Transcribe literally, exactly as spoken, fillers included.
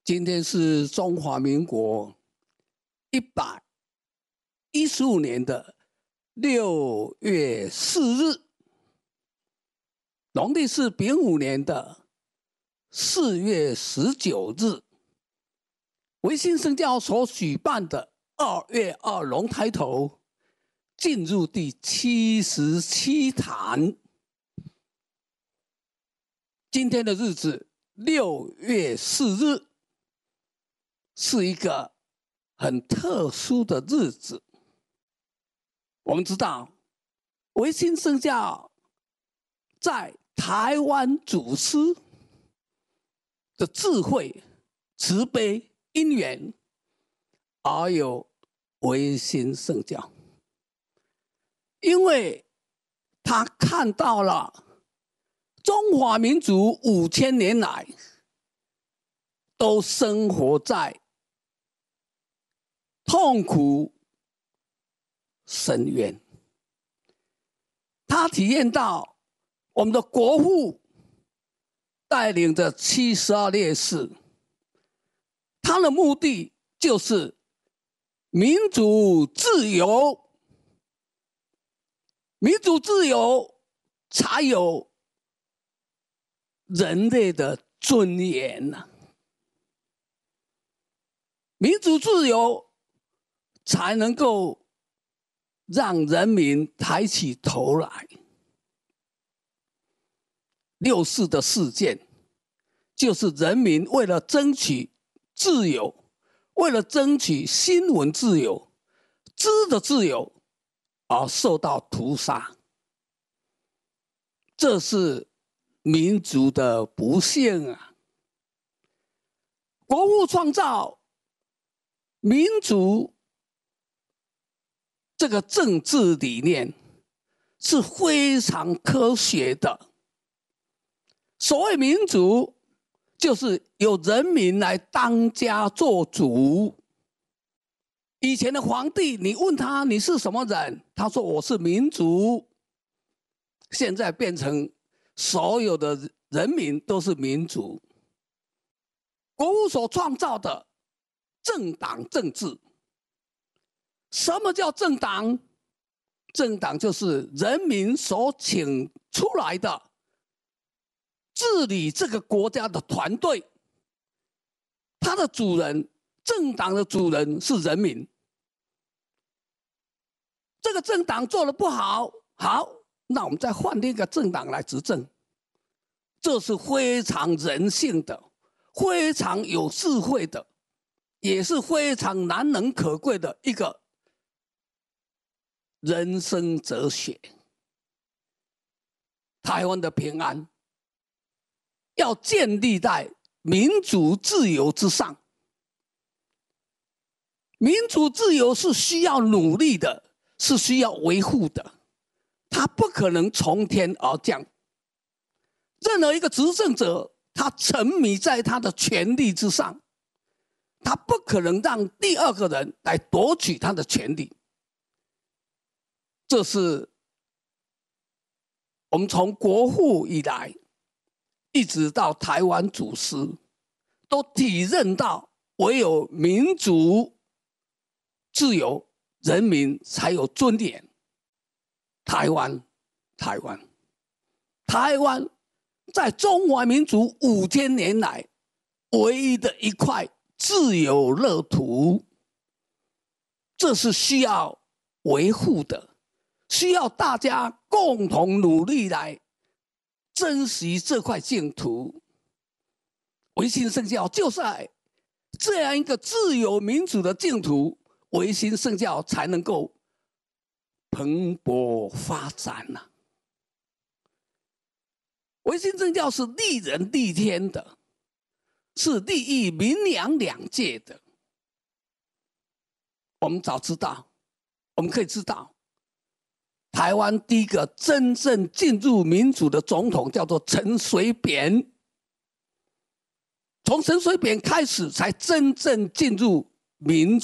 今天是中华民国一百一十五年的六月四日，农历是丙午年的四月十九日。维新圣教所举办的二月二龙抬头，进入第七十七坛。今天的日子，六月四日，是一个很特殊的日子。我们知道，维新圣教在台湾祖师的智慧、慈悲、因缘，而有维新圣教，因为他看到了中华民族五千年来都生活在痛苦深渊，他体验到我们的国父带领着七十二烈士，他的目的就是民主自由，民主自由才有人类的尊严啊，民主自由才能够让人民抬起头来。六四的事件，就是人民为了争取自由，为了争取新闻自由、知的自由而受到屠杀。这是民族的不幸啊！国父创造民主这个政治理念是非常科学的。所谓民主，就是由人民来当家做主。以前的皇帝，你问他你是什么人，他说我是民族。现在变成所有的人民都是民主。国父所创造的政党政治，什么叫政党？政党就是人民所请出来的治理这个国家的团队，他的主人，政党的主人是人民。这个政党做得不好，好，那我们再换另一个政党来执政。这是非常人性的，非常有智慧的，也是非常难能可贵的一个人生哲学。台湾的平安要建立在民主自由之上，民主自由是需要努力的，是需要维护的，它不可能从天而降。任何一个执政者，他沉迷在他的权力之上，他不可能让第二个人来夺取他的权利。这是我们从国父以来一直到台湾祖师都体认到，唯有民主自由，人民才有尊严。台湾台湾台湾在中华民族五千年来唯一的一块自由乐土，这是需要维护的，需要大家共同努力来珍惜这块净土。维新圣教就是在这样一个自由民主的净土，维新圣教才能够蓬勃发展啊。维新圣教是利人利天的，是利益民良两界的。我们早知道，我们可以知道，台湾第一个真正进入民主的总统叫做陈水扁，从陈水扁开始才真正进入民主。